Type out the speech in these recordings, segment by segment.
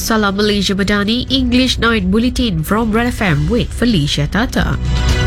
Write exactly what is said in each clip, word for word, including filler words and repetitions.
Salam Malaysia Madani, English Night Bulletin from Red F M with Felicia Tata.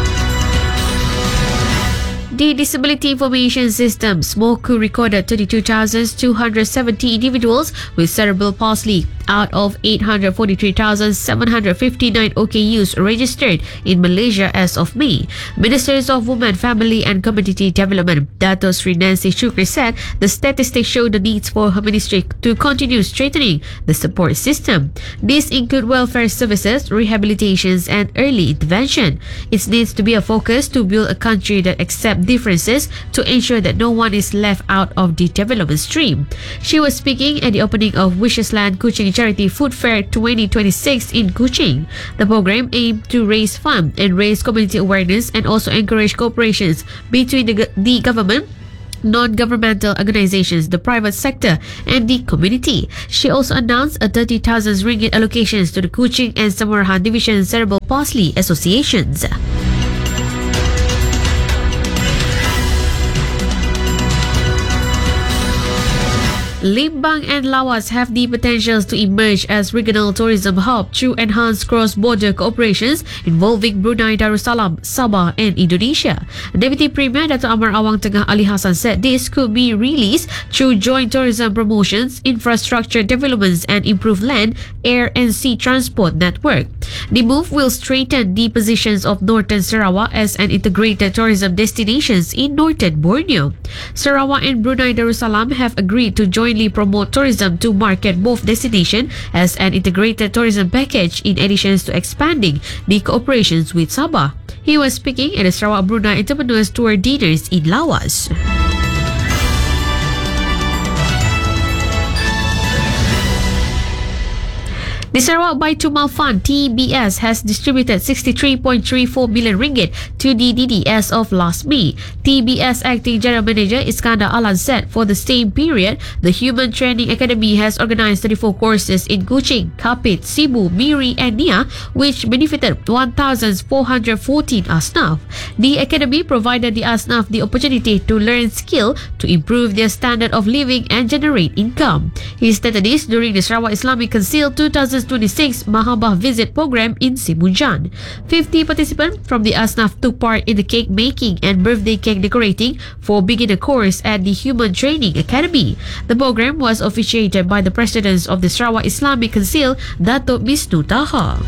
The Disability Information System, S M O K U, recorded thirty-two thousand two hundred seventy individuals with cerebral palsy out of eight hundred forty-three thousand seven hundred fifty-nine O K Us registered in Malaysia as of May. Ministers of Women, Family and Community Development, Dato Sri Nancy Shukri, said the statistics show the needs for her ministry to continue strengthening the support system. These include welfare services, rehabilitations and early intervention. It needs to be a focus to build a country that accepts differences to ensure that no one is left out of the development stream. She was speaking at the opening of Wishes Land Kuching Charity Food Fair twenty twenty-six in Kuching. The program aimed to raise funds and raise community awareness and also encourage cooperations between the, the government, non-governmental organizations, the private sector and the community. She also announced a thirty thousand ringgit allocations to the Kuching and Samarahan Division Cerebral Palsy Associations. Limbang and Lawas have the potential to emerge as regional tourism hub through enhanced cross-border cooperations involving Brunei Darussalam, Sabah and Indonesia. Deputy Premier Dato' Amar Awang Tengah Ali Hassan said this could be released through joint tourism promotions, infrastructure developments and improved land, air and sea transport network. The move will strengthen the positions of Northern Sarawak as an integrated tourism destinations in Northern Borneo. Sarawak and Brunei Darussalam have agreed to jointly promote tourism to market both destinations as an integrated tourism package in addition to expanding the cooperations with Sabah. He was speaking at the Sarawak Brunei Entrepreneurs Tour Dinners in Lawas. The Sarawak Baitumal Fund T B S has distributed sixty-three point three four million ringgit to the needy as of last May. T B S Acting General Manager Iskandar Alan said for the same period, the Human Training Academy has organised thirty-four courses in Kuching, Kapit, Sibu, Miri and Nia, which benefited one thousand four hundred fourteen Asnaf. The academy provided the Asnaf the opportunity to learn skill to improve their standard of living and generate income. He stated this during the Sarawak Islamic Council twenty twenty-six Mahabah Visit Program in Simunjan. fifty participants from the Asnaf took part in the cake making and birthday cake decorating for beginner course at the Human Training Academy. The program was officiated by the President of the Sarawak Islamic Council, Dato' Misnu Taha.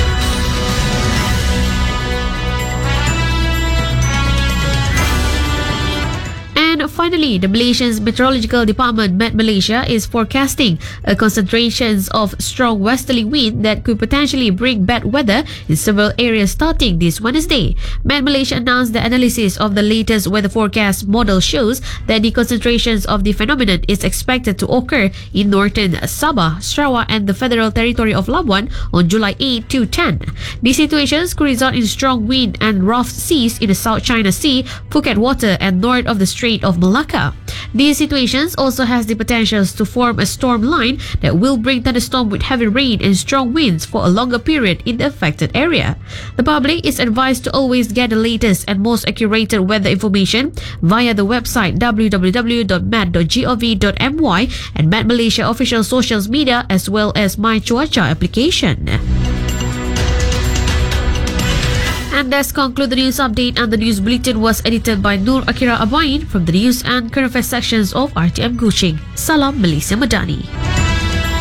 Finally, the Malaysian Meteorological Department, Met Malaysia, is forecasting a concentrations of strong westerly wind that could potentially bring bad weather in several areas starting this Wednesday. Met Malaysia announced the analysis of the latest weather forecast model shows that the concentrations of the phenomenon is expected to occur in northern Sabah, Sarawak and the Federal Territory of Labuan on July eighth to tenth. These situations could result in strong wind and rough seas in the South China Sea, Phuket Water and north of the Strait of Malacca. These situations also has the potential to form a storm line that will bring thunderstorm with heavy rain and strong winds for a longer period in the affected area. The public is advised to always get the latest and most accurate weather information via the website w w w dot met dot gov dot my and Met Malaysia official social media as well as My Cuaca application. And that's conclude the news update, and the news bulletin was edited by Nur Akira Abain from the news and current affairs sections of R T M Kuching. Salam Malaysia Madani.